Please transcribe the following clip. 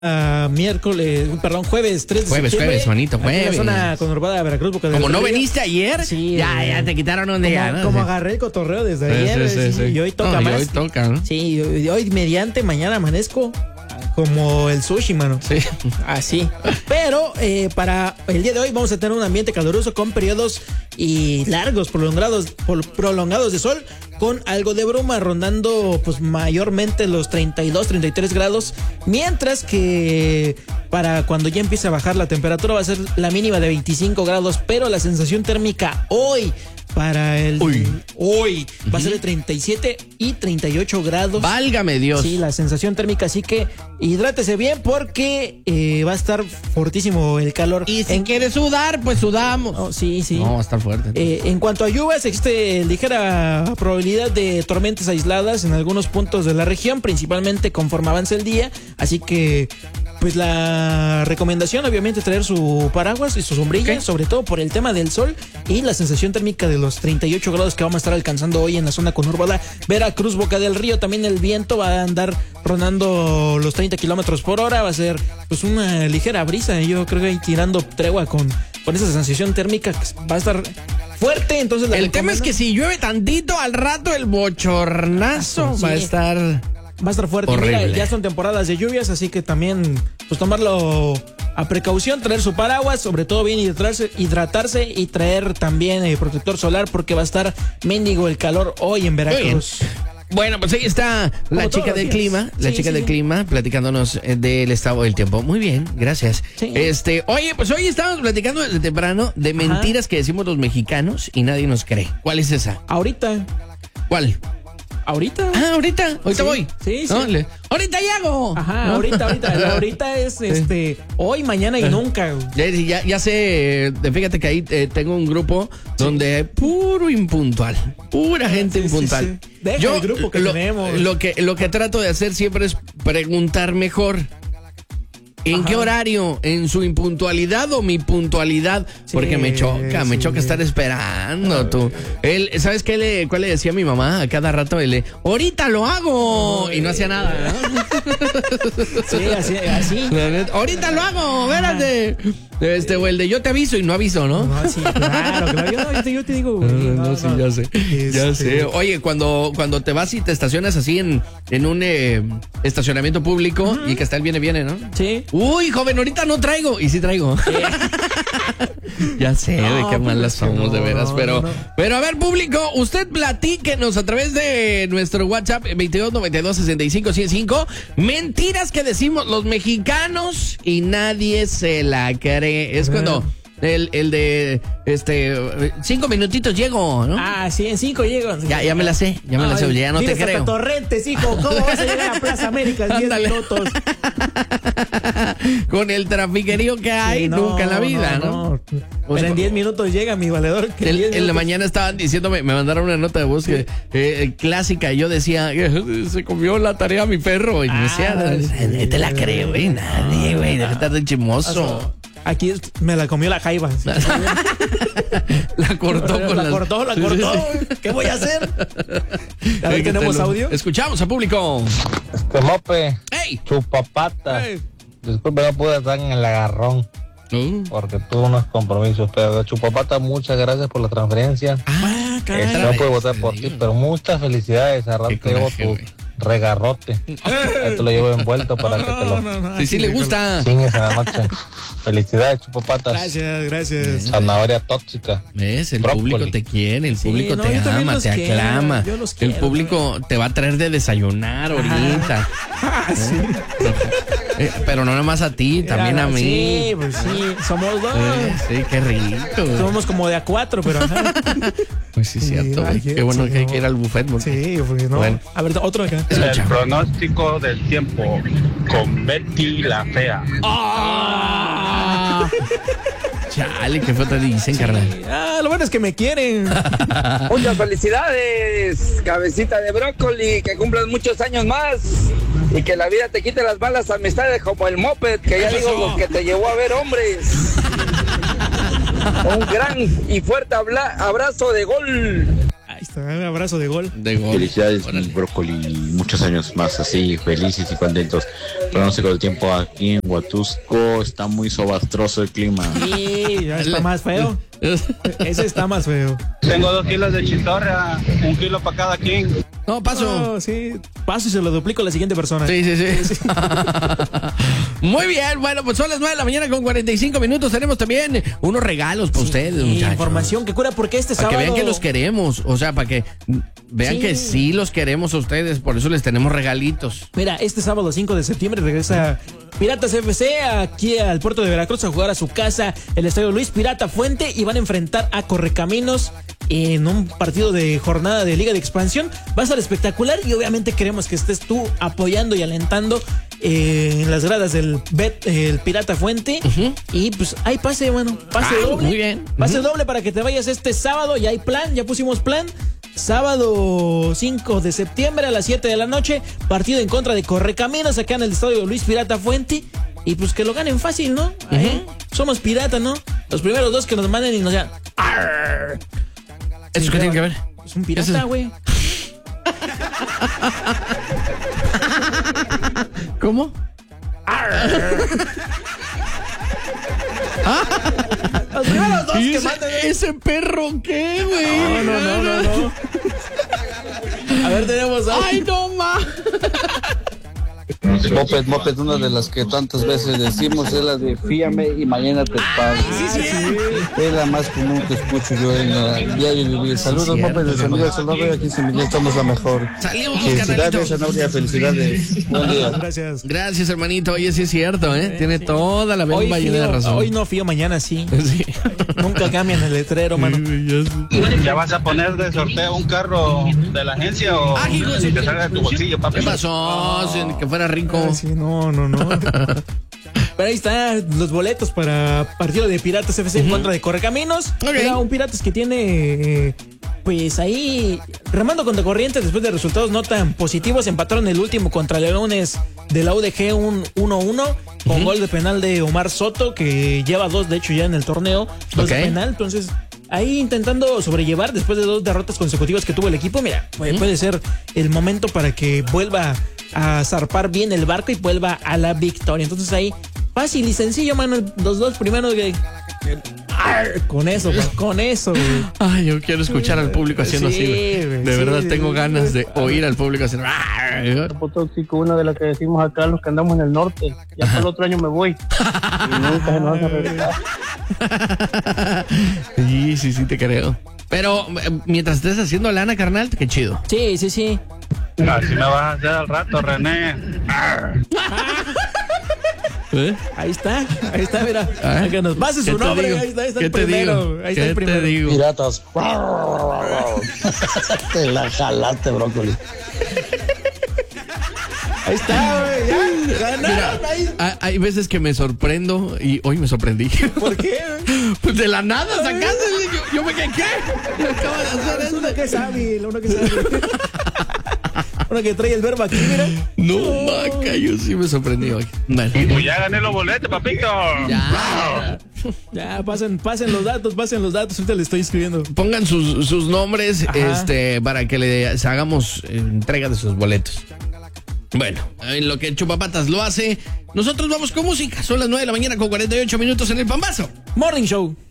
Jueves 3 de septiembre. Jueves, bonito, jueves. En la zona conurbada de Veracruz. Como no veniste ayer, sí, ya te quitaron un día, ¿no? Como agarré el cotorreo desde ayer. Sí. Y hoy toca más. Y hoy toca, ¿no? Sí, y hoy mediante, mañana amanezco como el sushi, mano. Sí. Así. Pero para el día de hoy vamos a tener un ambiente caluroso con periodos y largos, prolongados de sol, con algo de bruma, rondando pues mayormente los 32, 33 grados, mientras que para cuando ya empiece a bajar la temperatura va a ser la mínima de 25 grados, pero la sensación térmica hoy para hoy va a ser de 37 y 38 grados. Válgame Dios. Sí, la sensación térmica, así que hidrátese bien porque va a estar fortísimo el calor. Y si quiere sudar, pues sudamos. Oh, sí. No, va a estar fuerte. En cuanto a lluvias, existe ligera probabilidad de tormentas aisladas en algunos puntos de la región, principalmente conforme avance el día, así que pues la recomendación obviamente es traer su paraguas y su sombrilla, sobre todo por el tema del sol y la sensación térmica de los 38 grados que vamos a estar alcanzando hoy en la zona conurbada Veracruz, Boca del Río. También el viento va a andar rondando los 30 kilómetros por hora, va a ser pues una ligera brisa, yo creo que ahí tirando tregua con esa sensación térmica que va a estar fuerte. Entonces el tema es que si llueve tantito al rato el bochornazo va a estar fuerte. Mira, ya son temporadas de lluvias, así que también pues tomarlo a precaución, traer su paraguas, sobre todo bien hidratarse y traer también protector solar porque va a estar mendigo el calor hoy en Veracruz. Bueno, pues ahí está la chica del clima, del clima, platicándonos del estado del tiempo. Muy bien, gracias. Sí. Oye, pues hoy estamos platicando desde temprano de mentiras que decimos los mexicanos y nadie nos cree. ¿Cuál es esa? Ahorita. ¿Cuál? ¿Ahorita? Ahorita voy. Sí. ¿No? Ahorita llego. Ajá, ¿no? ahorita es hoy, mañana y nunca. Ya sé, fíjate que ahí tengo un grupo donde hay puro impuntual, pura gente impuntual. Sí. Deja el grupo que tenemos. Lo que trato de hacer siempre es preguntar mejor. ¿En qué horario? ¿En su impuntualidad o mi puntualidad? Porque me choca estar esperando, tú. ¿Sabes cuál le decía a mi mamá? A cada rato ahorita lo hago. Y no hacía nada, ¿no? Sí, así. Ahorita lo hago, espérate. O el de yo te aviso y no aviso, ¿no? No, sí, claro. Yo te digo. Sí, ya sé. Oye, cuando te vas y te estacionas así en un estacionamiento público y que hasta él viene, ¿no? Sí. Uy, joven, ahorita no traigo. Y sí traigo. Sí. Ya sé de qué malas somos, de veras. Pero a ver, público, usted platíquenos a través de nuestro WhatsApp 2292-6575. Mentiras que decimos los mexicanos y nadie se la cree. Es cuando el de 5 minutitos llego, ¿no? Sí, en 5 llego. Ya me la sé, ya no te creo. Hasta Torrentes, hijo, ¿cómo vas a llegar a Plaza América en 10 minutos? Con el trafiquerío que hay, nunca en la vida, ¿no? O sea, en 10 minutos llega mi valedor. En la mañana estaban diciéndome, me mandaron una nota de voz clásica, y yo decía, se comió la tarea mi perro, y me decía, te la creo, güey, nadie, güey, deja de estar de chismoso. Aquí me la comió la jaiba. La cortó. La cortó. ¿Qué voy a hacer? A ver, ¿tenemos audio? Escuchamos a público. Mope. ¡Ey! Chupapata. Disculpe, no pude estar en el agarrón. Porque tuve unos compromisos. Pero Chupapata, muchas gracias por la transferencia. Caray. No puedo votar por ti, pero muchas felicidades. A rato llevo tu regarrote. Ahí te lo llevo envuelto para que te lo... Sí le gusta. Chingues en la noche. Felicidades, Chupapatas. Gracias. Zanahoria tóxica. ¿Ves? El público te quiere, el público te ama, te aclama. El público te va a traer de desayunar ahorita. Pero no nada más a ti, también a mí. Sí, pues sí, somos dos. Sí, qué rico. Somos como de a 4, pero pues sí, cierto. Qué bueno que hay que ir al buffet. Sí, porque no. Bueno. A ver, otro acá. El pronóstico del tiempo con Betty la Fea. Chale, qué feo te dicen, carnal. Lo bueno es que me quieren. Muchas felicidades, cabecita de brócoli, que cumplas muchos años más y que la vida te quite las malas amistades como el moped, que ya digo lo que te llevó a ver hombres. Un gran y fuerte abrazo de gol. está. Un abrazo de gol. Felicidades, Brócoli. Muchos años más así, felices y contentos. Pronóstico del tiempo aquí en Huatusco. Está muy sobastroso el clima. Sí, ya está más feo. Ese está más feo. Tengo 2 kilos de chistorra, 1 kilo para cada quien. No, paso. No, sí, paso y se lo duplico a la siguiente persona. Sí. Muy bien, bueno, pues son las 9 de la mañana con 45 minutos. Tenemos también unos regalos para ustedes, muchachos. Información que cura porque este sábado... Para que vean que los queremos, o sea, para que vean que sí los queremos a ustedes, por eso les tenemos regalitos. Mira, este sábado 5 de septiembre regresa Piratas FC aquí al puerto de Veracruz a jugar a su casa, el Estadio Luis Pirata Fuente, y van a enfrentar a Correcaminos en un partido de jornada de Liga de Expansión. Va a ser espectacular y obviamente queremos que estés tú apoyando y alentando en las gradas del el Pirata Fuente. Y pues hay pase, bueno, pase doble. Muy bien. Pase doble para que te vayas este sábado. Ya hay plan, ya pusimos plan. Sábado 5 de septiembre a las 7 de la noche, partido en contra de Correcaminos acá en el Estadio Luis Pirata Fuente. Y pues que lo ganen fácil, ¿no? Somos pirata, ¿no? Los primeros 2 que nos manden y nos digan ¡arr! ¿Eso qué tiene que ver? Es un pirata, güey. ¿Cómo? Los primeros 2 que manden. ¿Ese perro qué, güey? No. A ver, tenemos. ¡Ay, no, ma! Moped, una de las que tantas veces decimos es la de fíame y mañana te pago. Sí. Es la más común que escucho yo en el diario vivir. Saludos, Moped de San Miguel Sonora, aquí en San Miguel estamos la mejor. Salimos, felicidades, Zanauria, felicidades. Buen día. Gracias, hermanito. Oye, sí es cierto, ¿eh? Tiene toda la bemba llena de razón. Hoy no fío, mañana sí. Nunca cambian el letrero, mano. ¿Ya vas a poner de sorteo un carro de la agencia o si te salga de tu bolsillo, papi? ¿Qué pasó? Que fuera rico. Sí, no. Pero ahí están los boletos para partido de Piratas FC en contra de Correcaminos. Era un Piratas que tiene, pues ahí, remando contra corriente después de resultados no tan positivos. Empataron el último contra Leones de la UDG un 1-1 con gol de penal de Omar Soto, que lleva 2, de hecho, ya en el torneo. 2 de penal, entonces... Ahí intentando sobrellevar después de 2 derrotas consecutivas que tuvo el equipo. Mira, puede ser el momento para que vuelva a zarpar bien el barco y vuelva a la victoria. Entonces ahí, fácil y sencillo, mano. Los 2 primeros con eso. Ay, yo quiero escuchar al público haciendo así, güey. De verdad tengo ganas de oír al público haciendo Tóxico, una de las que decimos acá, los que andamos en el norte. Ya para el otro año me voy. Y nunca se nos va a regresar. Sí, te creo. Pero mientras estés haciendo lana, carnal, qué chido. Sí. Así me vas a hacer al rato, René. Ahí está, mira. Que nos pase su nombre. Ahí está el primero. Ahí está el primero. Piratas. Te la jalaste, Brócoli. Ahí está, güey. Ya ganaron. Mira, hay veces que me sorprendo y hoy me sorprendí. ¿Por qué? Pues de la nada sacaste. Yo me quedé, ¿qué? Acaba de hacer eso. Uno que sabe. Uno que trae el verbo aquí, mira. No, maca, yo sí me sorprendí hoy. Bueno. Pues ya gané los boletos, papito. Ya, pasen los datos. Ahorita le estoy escribiendo. Pongan sus nombres, para que les hagamos entrega de sus boletos. Bueno, en lo que Chupapatas lo hace, nosotros vamos con música. Son las 9 de la mañana con 48 minutos en el Pambazo Morning Show.